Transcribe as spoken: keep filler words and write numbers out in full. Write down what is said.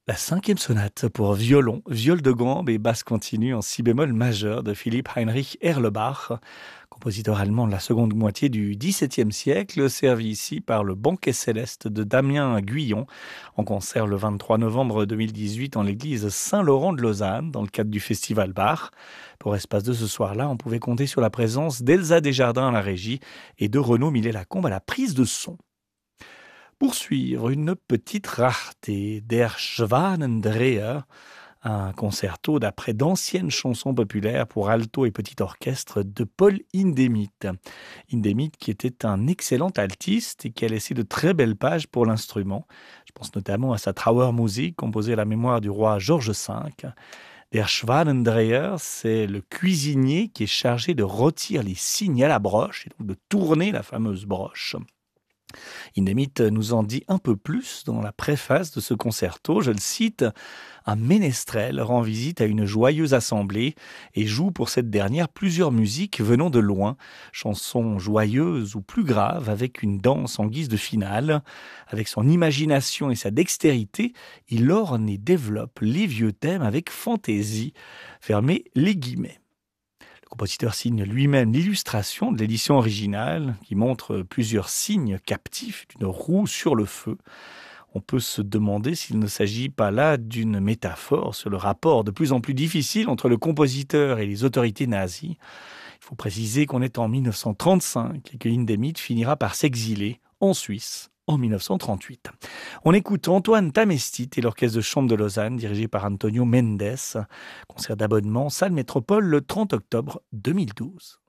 La cinquième sonate pour violon, viol de gambe et basse continue en si bémol majeur de Philipp Heinrich Erlebach, compositeur allemand de la seconde moitié du dix-septième siècle, servi ici par le Banquet céleste de Damien Guyon, en concert le vingt-trois novembre deux mille dix-huit en l'église Saint-Laurent de Lausanne, dans le cadre du festival Bach. Pour espace de ce soir-là, on pouvait compter sur la présence d'Elsa Desjardins à la régie et de Renaud Millet-Lacombe à la prise de son. Poursuivre une petite rareté, Der Schwanendreher, un concerto d'après d'anciennes chansons populaires pour alto et petit orchestre de Paul Hindemith. Hindemith qui était un excellent altiste et qui a laissé de très belles pages pour l'instrument. Je pense notamment à sa Trauermusik composée à la mémoire du roi Georges cinq. Der Schwanendreher, c'est le cuisinier qui est chargé de rôtir les cygnes à la broche et donc de tourner la fameuse broche. Hindemith nous en dit un peu plus dans la préface de ce concerto. Je le cite, un ménestrel rend visite à une joyeuse assemblée et joue pour cette dernière plusieurs musiques venant de loin, chansons joyeuses ou plus graves avec une danse en guise de finale. Avec son imagination et sa dextérité, il orne et développe les vieux thèmes avec fantaisie. Fermez les guillemets. Le compositeur signe lui-même l'illustration de l'édition originale qui montre plusieurs signes captifs d'une roue sur le feu. On peut se demander s'il ne s'agit pas là d'une métaphore sur le rapport de plus en plus difficile entre le compositeur et les autorités nazies. Il faut préciser qu'on est en mille neuf cent trente-cinq et que Hindemith finira par s'exiler en Suisse en mille neuf cent trente-huit. On écoute Antoine Tamestit et l'orchestre de chambre de Lausanne dirigé par Antonio Mendes. Concert d'abonnement, salle Métropole le trente octobre deux mille douze.